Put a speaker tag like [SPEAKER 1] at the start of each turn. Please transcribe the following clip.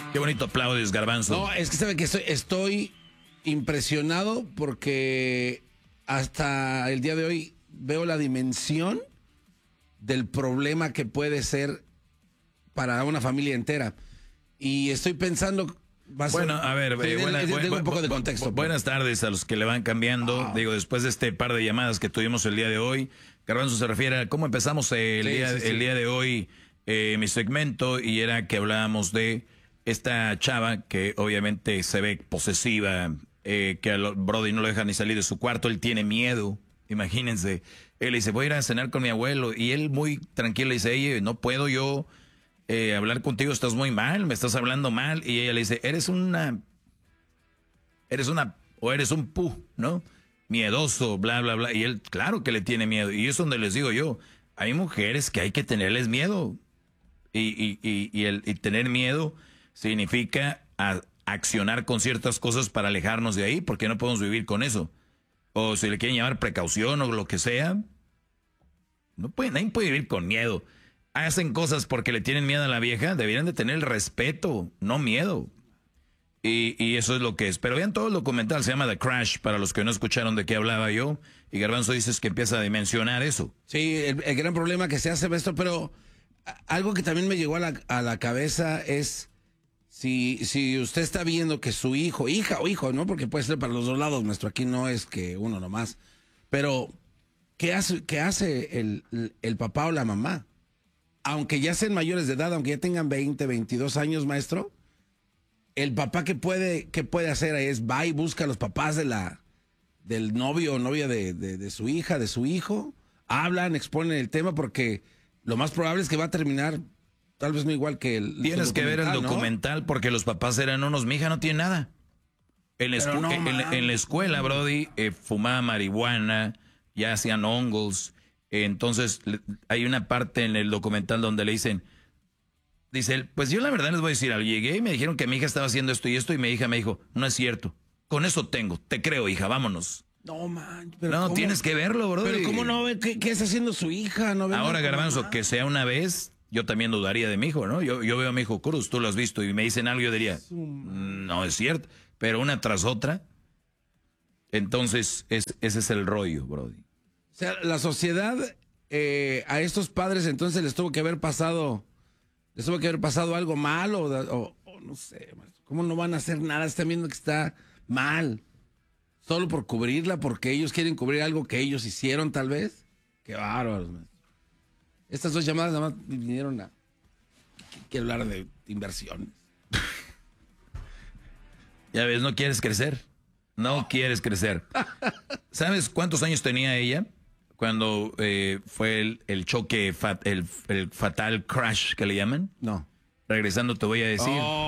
[SPEAKER 1] Qué bonito aplaudes, Garbanzo.
[SPEAKER 2] No, es que sabe que estoy impresionado porque hasta el día de hoy veo la dimensión del problema que puede ser para una familia entera. Y estoy pensando...
[SPEAKER 1] Bueno, a ver,
[SPEAKER 2] un poco de contexto.
[SPEAKER 1] Buenas tardes a los que le van cambiando. Digo, después de este par de llamadas que tuvimos el día de hoy, Garbanzo se refiere a cómo empezamos el día de hoy mi segmento, y era que hablábamos de esta chava que obviamente se ve posesiva, que a Brody no lo deja ni salir de su cuarto, él tiene miedo, imagínense. Él le dice, voy a ir a cenar con mi abuelo, y él muy tranquilo le dice, oye, no puedo yo hablar contigo, estás muy mal, me estás hablando mal. Y ella le dice, eres un pu, ¿no? Miedoso, bla, bla, bla. Y él, claro que le tiene miedo. Y es donde les digo yo, hay mujeres que hay que tenerles miedo. Y tener miedo significa accionar con ciertas cosas para alejarnos de ahí, porque no podemos vivir con eso. O si le quieren llamar precaución o lo que sea, nadie puede vivir con miedo. Hacen cosas porque le tienen miedo a la vieja, deberían de tener respeto, no miedo. Y eso es lo que es. Pero vean todo el documental, se llama The Crash, para los que no escucharon de qué hablaba yo. Y Garbanzo dices que empieza a dimensionar eso.
[SPEAKER 2] Sí, el gran problema que se hace esto, pero algo que también me llegó a la cabeza es si usted está viendo que su hija o hijo, ¿no? Porque puede ser para los dos lados, nuestro, aquí no es que uno nomás. Pero, ¿qué hace el papá o la mamá? Aunque ya sean mayores de edad, aunque ya tengan 20, 22 años, maestro, el papá ¿qué puede hacer? Va y busca a los papás del novio o novia de su hija, de su hijo, hablan, exponen el tema, porque lo más probable es que va a terminar tal vez no igual que el...
[SPEAKER 1] Tienes que ver el documental, ¿no? Porque los papás eran unos, mi hija no tiene nada. En la escuela, Brody, fumaba marihuana, ya hacían hongos. Entonces, hay una parte en el documental donde le dice él, pues yo la verdad les voy a decir algo. Llegué y me dijeron que mi hija estaba haciendo esto y esto, y mi hija me dijo, no es cierto, con eso te creo, hija, vámonos.
[SPEAKER 2] No, man. Pero
[SPEAKER 1] no,
[SPEAKER 2] ¿cómo?
[SPEAKER 1] Tienes que verlo, bro.
[SPEAKER 2] Pero ¿cómo no ve qué está haciendo su hija? No
[SPEAKER 1] ahora, Garbanzo, que sea una vez, yo también dudaría de mi hijo, ¿no? Yo veo a mi hijo Cruz, tú lo has visto, y me dicen algo, yo diría, no es cierto. Pero una tras otra, entonces ese es el rollo, Brody.
[SPEAKER 2] O sea, la sociedad a estos padres entonces les tuvo que haber pasado algo mal o no sé, ¿cómo no van a hacer nada? Están viendo que está mal. Solo por cubrirla, porque ellos quieren cubrir algo que ellos hicieron tal vez. Qué bárbaros, maestro. Estas dos llamadas nada más vinieron a hablar de inversiones.
[SPEAKER 1] Ya ves, no quieres crecer. No quieres crecer. ¿Sabes cuántos años tenía ella cuando fue el choque, el fatal crash que le llaman?
[SPEAKER 2] No.
[SPEAKER 1] Regresando te voy a decir.